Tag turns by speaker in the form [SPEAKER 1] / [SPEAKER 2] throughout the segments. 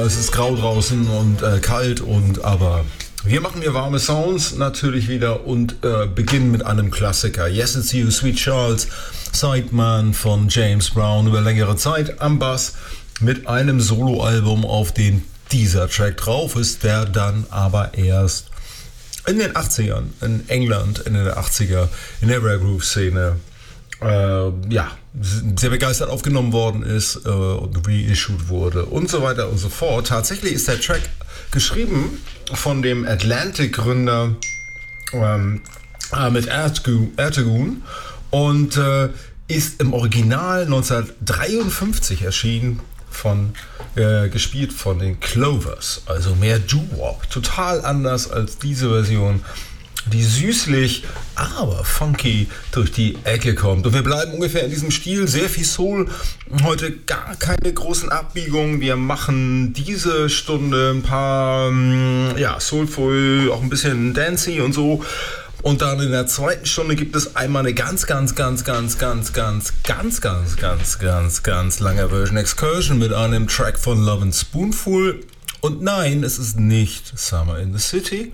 [SPEAKER 1] es ist grau draußen und kalt aber wir machen hier warme Sounds natürlich wieder und beginnen mit einem Klassiker. Yes, It's You, Sweet Charles, Sideman von James Brown über längere Zeit am Bass mit einem Soloalbum, auf dem dieser Track drauf ist, der dann aber erst in den 80ern in England, Ende der 80er, in der Rare Groove Szene sehr begeistert aufgenommen worden ist und reissued wurde und so weiter und so fort. Tatsächlich ist der Track geschrieben von dem Atlantic-Gründer mit Ertegun und ist im Original 1953 erschienen, gespielt von den Clovers, also mehr Doo-Wop, total anders als diese Version, die süßlich, aber funky durch die Ecke kommt. Und wir bleiben ungefähr in diesem Stil, sehr viel Soul, heute gar keine großen Abbiegungen. Wir machen diese Stunde ein paar, soulful, auch ein bisschen dancey und so. Und dann in der zweiten Stunde gibt es einmal eine ganz lange Version Excursion mit einem Track von Love and Spoonful. Und nein, es ist nicht Summer in the City.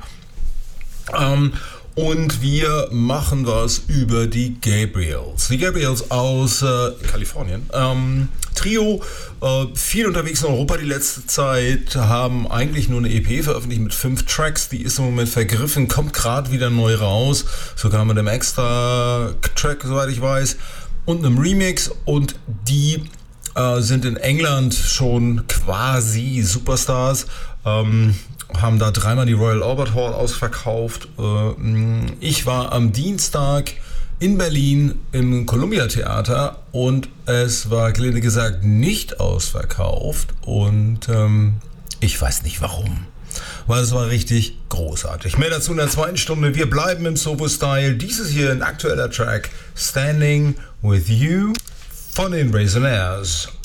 [SPEAKER 1] Und wir machen was über die Gabriels. Die Gabriels aus Kalifornien. Trio, viel unterwegs in Europa die letzte Zeit, haben eigentlich nur eine EP veröffentlicht mit 5 Tracks. Die ist im Moment vergriffen, kommt gerade wieder neu raus. Sogar mit einem extra Track, soweit ich weiß, und einem Remix. Und die sind in England schon quasi Superstars. Haben da 3-mal die Royal Albert Hall ausverkauft. Ich war am Dienstag in Berlin im Columbia Theater und es war, gelinde gesagt, nicht ausverkauft und ich weiß nicht warum, weil es war richtig großartig. Mehr dazu in der zweiten Stunde. Wir bleiben im Sovo-Style. Dieses hier ein aktueller Track, Standing With You von den Raisonnaires.